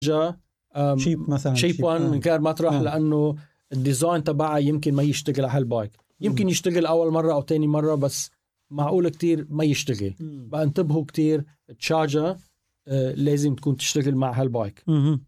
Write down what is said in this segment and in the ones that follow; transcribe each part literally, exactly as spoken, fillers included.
جا شيب مثلا شيب وان من غير مطرح آه. لأنه الديزاين تبعها يمكن ما يشتغل على هالبايك، يمكن يشتغل أول مرة أو تاني مرة بس معقول كتير ما يشتغل. بقى انتبهوا كتير التشارجر آه لازم تكون تشتغل مع هالبايك. مم.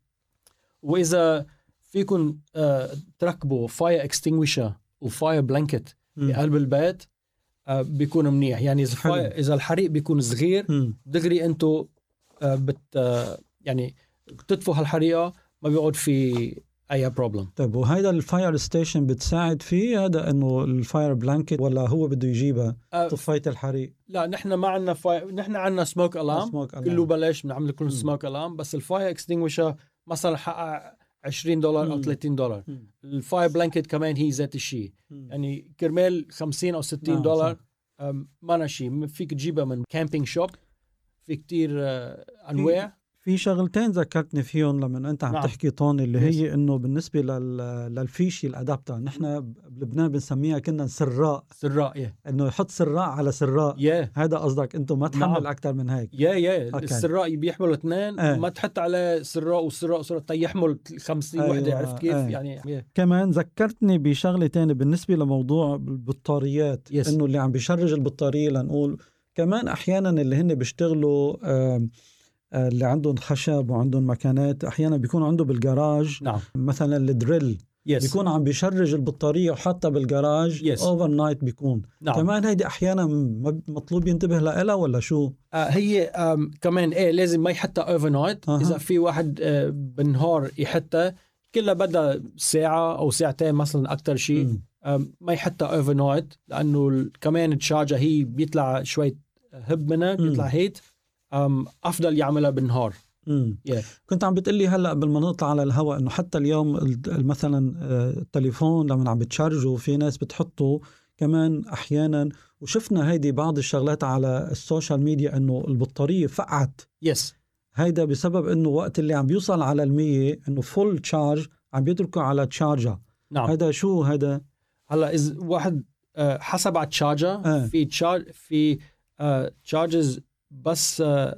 وإذا فيكن آه تركبوا فاير اكستنجويشر وفاير بلانكت بقلب البيت آه بيكون منيح. يعني إذا, إذا الحريق بيكون صغير مم. دغري أنتوا آه بت آه يعني تطفوا هالحريقة ما بيقعد في أي بروبلم. طيب وهذا الفاير ستيشن بتساعد فيه هذا إنه الفاير بلانكت ولا هو بده يجيبها آه طفاية الحريق؟ لا نحن ما عنا فاير، نحن عنا سموك ألام كله بلاش بنعمل كل سموك ألام. بس الفاير اكستنجويشر مثلا حقها عشرين دولار أو ثلاثين دولار. الفاير بلانكت كمان هي ذات الشيء، يعني كرمال خمسين أو ستين دولار ما نشي. فيك تجيبها من كامبينج شوب، في كتير أنواع. في شغلتين ذكرتني فيهم لما أنت عم نعم. تحكي طوني اللي يس. هي إنه بالنسبة لل... للفيشي الأدابتر نحن بلبنان بنسميها كنا سراء سراء يه. إنه يحط سراء على سراء يه. هذا قصدك أنتم ما تحمل نعم. أكتر من هيك. يا يا السراء بيحملوا اثنين اه. ما تحط على سراء وسراء وسراء يحمل خمسين أيوة. وحدة. عرفت كيف اه. يعني يه. كمان ذكرتني بشغلة تاني بالنسبة لموضوع البطاريات يس. إنه اللي عم بيشرج البطارية لنقول كمان أحيانا اللي هن بيشتغلوا آه اللي عندهم خشب وعندهم مكانات أحيانا بيكون عنده بالجراج نعم. مثلا الدريل yes. بيكون عم بيشرج البطارية وحاطها بالجراج yes. اوفر نايت بيكون نعم. كمان هيدي أحيانا مطلوب ينتبه لها ولا شو؟ آه هي كمان إيه لازم ما يحطها اوفر نايت. أه. إذا في واحد آه بالنهار يحطها كلها بدها ساعة أو ساعتين مثلا أكتر شيء ما يحطها اوفر نايت لأنه كمان الشارجة هي بيطلع شوي هب منها بيطلع هيت أفضل يعملها بالنهار. yeah. كنت عم بتقلي هلأ قبل ما نطلع على الهواء إنه حتى اليوم مثلا التليفون لما عم بتشارجه في ناس بتحطه كمان أحيانا وشفنا هيدي بعض الشغلات على السوشيال ميديا إنه البطارية فقعت. yes. هيدا بسبب إنه وقت اللي عم بيوصل على المية إنه فول تشارج عم بيتركه على تشارجر. نعم. هيدا شو هيدا؟ هلا إذا واحد حسب على التشارجر آه. في تشارج في تشارجز بس آه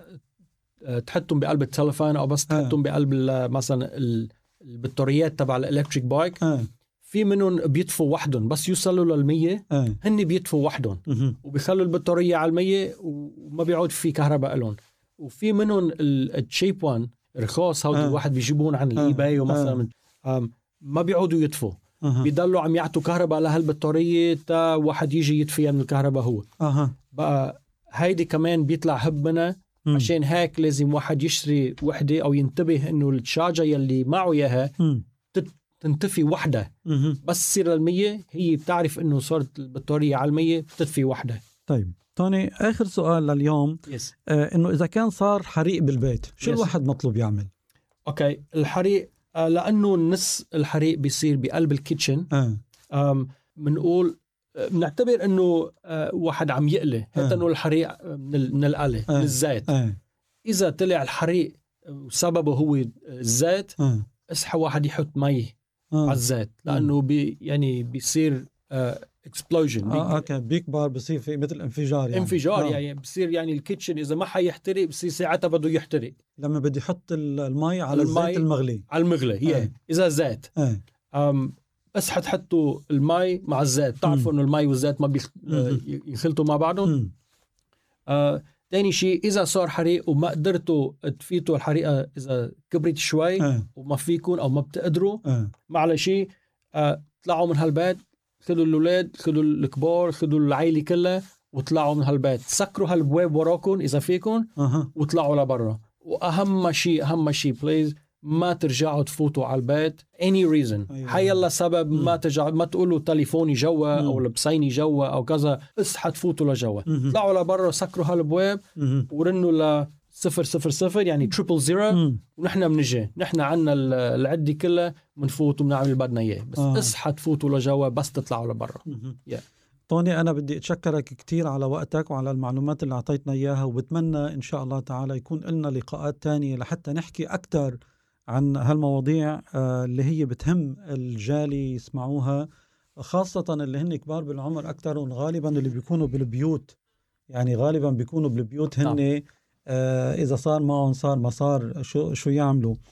تحطهم بقلب التلفون او بس تحطهم آه. بقلب مثلا البطاريات تبع الالكتريك بايك. آه. في منهم بيطفوا وحدهم بس يوصلوا للمية آه. هن بيطفوا وحدهم وبيخلوا البطارية على المية وما بيعود في كهرباء لهم. وفي منهم الشيب وان رخاص هودي آه. واحد بيجيبون عن الاي باي ومثلا آه. ما بيعودوا يطفوا آه. بيضلوا عم يعطوا كهرباء لهالبطارية تا واحد يجي يطفيها من الكهرباء هو آه. بقى هيدي كمان بيطلع هب منها. عشان هيك لازم واحد يشتري وحدة أو ينتبه إنه الشارجر يلي معه إياها تنتفي وحدة بس تصير المية هي بتعرف إنه صارت البطارية على المية بتطفي وحدة. طيب توني آخر سؤال لليوم يس. آه إنه إذا كان صار حريق بالبيت شو يس. الواحد مطلوب يعمل؟ أوكي الحريق آه لأنه نص الحريق بيصير بقلب الكيتشن آه. بنقول بنعتبر انه واحد عم يقلي حتى انه الحريق من من القلي آه. من الزيت. آه. اذا طلع الحريق وسببه هو الزيت آه. اصحى واحد يحط مي آه. على الزيت لانه بي يعني بيصير اكسبلوجن آه. آه. اوكي بيكبر بصير في مثل انفجار يعني انفجار آه. يعني بصير يعني الكيتشن اذا ما حيحترق بصير ساعتها بده يحترق لما بدي يحط المي على المي الزيت المغلي على المغلي هي آه. اذا زيت آه. أم بس حتحطوا المي مع الزيت تعرفوا انه المي والزيت ما بيخلطوا مع بعضهم. آه، تاني شيء اذا صار حريق وما قدرتوا تفيتوا الحريقه اذا كبرت شوي آه. وما فيكم او ما بتقدروا آه. معلش شيء آه، طلعوا من هالبيت خذوا الاولاد خذوا الكبار خذوا العائله كلها وطلعوا من هالبيت سكروا هالبواب وراكم اذا فيكم آه. وطلعوا لبرا. واهم شيء اهم شيء بليز ما ترجعوا تفوتوا على البيت any reason. أيوة. حيلا سبب مم. ما ترجعوا ما تقولوا تليفوني جوا مم. او لبسيني جوا او كذا اصحى تفوتوا لجوا. طلعوا لبرا سكروا هالبواب ورنوا ل صفر صفر صفر يعني تريبل زيرو ونحن بنجي نحن عنا العدة كلها بنفوت وبنعمل بدنا اياه بس آه. اصحى تفوتوا لجوا بس تطلعوا لبرا. yeah. طوني أنا بدي أتشكرك كتير على وقتك وعلى المعلومات اللي أعطيتنا إياها وبتمنى إن شاء الله تعالى يكون لنا لقاءات تانية لحتى نحكي أكتر عن هالمواضيع اللي هي بتهم الجالي يسمعوها خاصة اللي هن كبار بالعمر أكتر وغالبا اللي بيكونوا بالبيوت يعني غالبا بيكونوا بالبيوت هن آه إذا صار معهم صار ما صار شو شو يعملوا.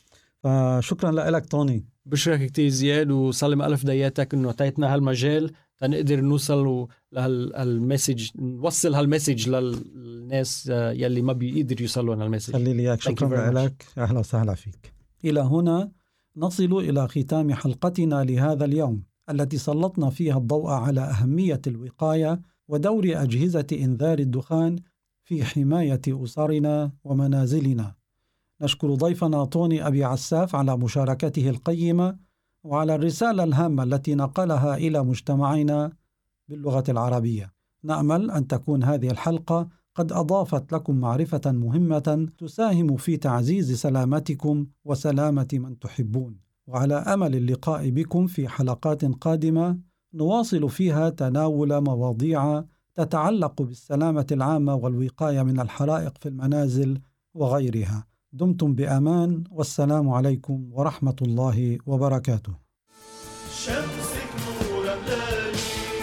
فشكرا لك توني. بشكرك كتير زياد، وسلم ألف دياتك إنه أعطيتنا هالمجال تنقدر نوصل لهالمسج، نوصل هالمسج للناس يلي ما بيقدر يوصلوا هالمسج. خلي لي إياك. شكرا لك، أهلا وسهلا فيك. إلى هنا نصل إلى ختام حلقتنا لهذا اليوم، التي سلطنا فيها الضوء على أهمية الوقاية ودور أجهزة إنذار الدخان في حماية أسرنا ومنازلنا. نشكر ضيفنا توني أبي عساف على مشاركته القيمة وعلى الرسالة الهامة التي نقلها إلى مجتمعنا باللغة العربية. نأمل أن تكون هذه الحلقة قد أضافت لكم معرفة مهمة تساهم في تعزيز سلامتكم وسلامة من تحبون، وعلى أمل اللقاء بكم في حلقات قادمة نواصل فيها تناول مواضيع تتعلق بالسلامة العامة والوقاية من الحرائق في المنازل وغيرها. دمتم بأمان، والسلام عليكم ورحمة الله وبركاته. شمسك نور أملالي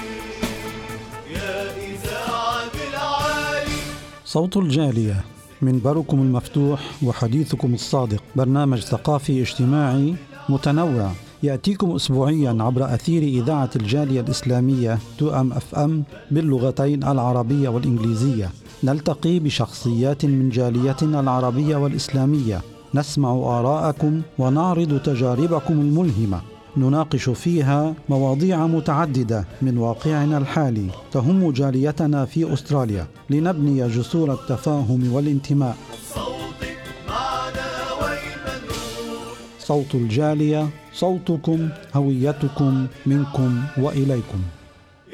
يا إذاعة العالي. صوت الجالية، منبركم المفتوح وحديثكم الصادق، برنامج ثقافي اجتماعي متنوع يأتيكم أسبوعيا عبر أثير إذاعة الجالية الإسلامية تو أم أف أم باللغتين العربية والإنجليزية. نلتقي بشخصيات من جاليتنا العربية والإسلامية، نسمع آراءكم ونعرض تجاربكم الملهمة، نناقش فيها مواضيع متعددة من واقعنا الحالي تهم جاليتنا في أستراليا، لنبني جسور التفاهم والانتماء. صوت الجالية، صوتكم، هويتكم، منكم وإليكم.